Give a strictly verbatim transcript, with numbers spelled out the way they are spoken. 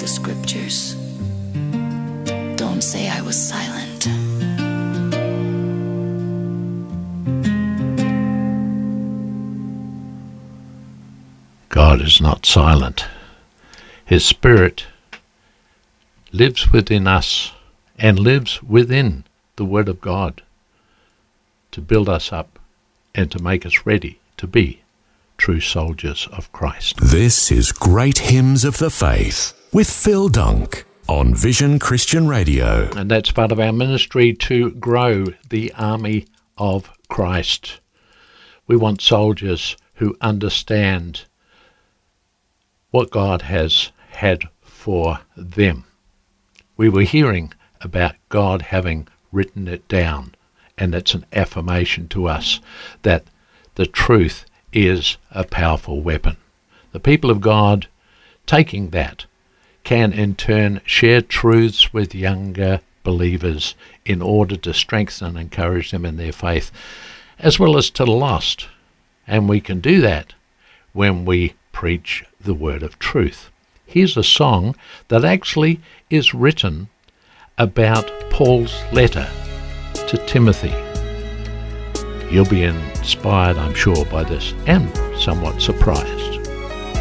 scriptures. Don't say I was silent. God is not silent. His Spirit lives within us and lives within the Word of God to build us up and to make us ready to be true soldiers of Christ. This is Great Hymns of the Faith with Phil Dunk on Vision Christian Radio. And that's part of our ministry to grow the army of Christ. We want soldiers who understand what God has had for them. We were hearing about God having written it down, and it's an affirmation to us that the truth is a powerful weapon. The people of God, taking that, can in turn share truths with younger believers in order to strengthen and encourage them in their faith, as well as to the lost. And we can do that when we preach the word of truth. Here's a song that actually is written about Paul's letter to Timothy. You'll be inspired, I'm sure, by this, and somewhat surprised.